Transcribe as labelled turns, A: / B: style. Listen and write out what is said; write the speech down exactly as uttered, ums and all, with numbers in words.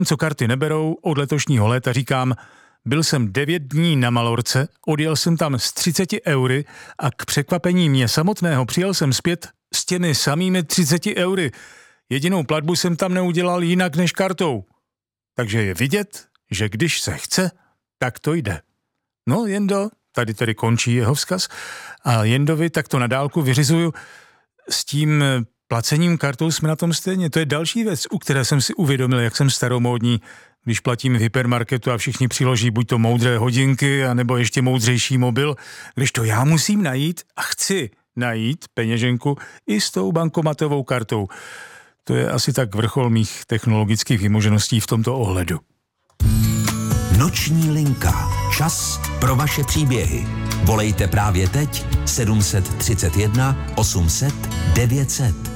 A: co karty neberou, od letošního léta říkám, byl jsem devět dní na Malorce, odjel jsem tam s třiceti eury a k překvapení mě samotného přijel jsem zpět s těmi samými třiceti eury. Jedinou platbu jsem tam neudělal jinak než kartou. Takže je vidět, že když se chce, tak to jde. No, Jendo, tady tedy končí jeho vzkaz a Jendovi tak to na dálku vyřizuju. S tím placením kartou jsme na tom stejně. To je další věc, u které jsem si uvědomil, jak jsem staromódní, když platím v hypermarketu a všichni přiloží buď to moudré hodinky, anebo ještě moudřejší mobil, když to já musím najít a chci najít peněženku i s tou bankomatovou kartou. To je asi tak vrchol mých technologických vymožeností v tomto ohledu.
B: Noční linka. Čas pro vaše příběhy. Volejte právě teď sedm set třicet jedna osm set devět set.